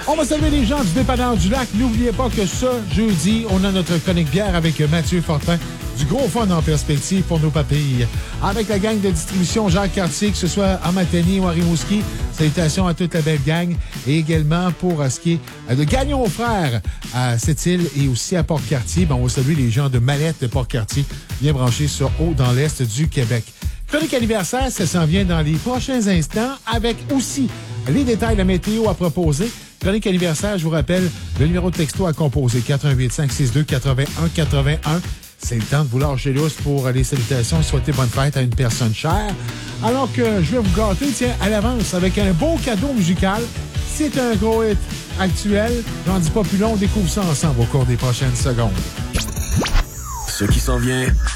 On va saluer les gens du dépanneur du Lac. N'oubliez pas que ce jeudi, on a notre chronique bière avec Mathieu Fortin. Du gros fun en perspective pour nos papilles. Avec la gang de distribution Jacques Cartier, que ce soit à Matagny ou à Rimouski, salutations à toute la belle gang. Et également pour ce qui est de Gagnon Frères à Sept-Îles et aussi à Port-Cartier. On va saluer les gens de Mallette de Port-Cartier, bien branchés sur Haut dans l'Est du Québec. Chronique anniversaire, ça s'en vient dans les prochains instants avec aussi les détails de la météo à proposer. Chronique anniversaire, je vous rappelle, le numéro de texto à composer 418-562-8181. C'est le temps de vous lâcher lousse pour les salutations et souhaiter bonne fête à une personne chère. Alors que je vais vous gâter, tiens, à l'avance avec un beau cadeau musical. C'est un gros hit actuel. J'en dis pas plus long, on découvre ça ensemble au cours des prochaines secondes. Ce qui s'en vient